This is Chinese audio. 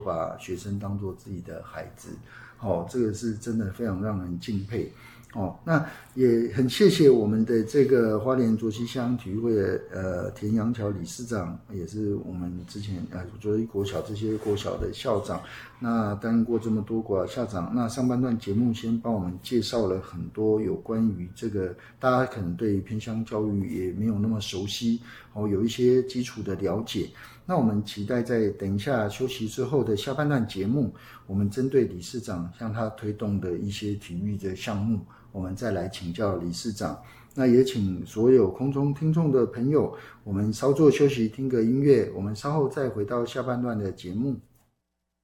把学生当作自己的孩子，这个是真的非常让人敬佩。那也很谢谢我们的这个花莲卓溪乡体育会的田阳桥理事长，也是我们之前卓溪国小这些国小的校长，那担任过这么多国小校长。那上半段节目先帮我们介绍了很多有关于这个大家可能对偏乡教育也没有那么熟悉，有一些基础的了解。那我们期待在等一下休息之后的下半段节目，我们针对理事长向他推动的一些体育的项目，我们再来请教理事长。那也请所有空中听众的朋友，我们稍作休息，听个音乐，我们稍后再回到下半段的节目。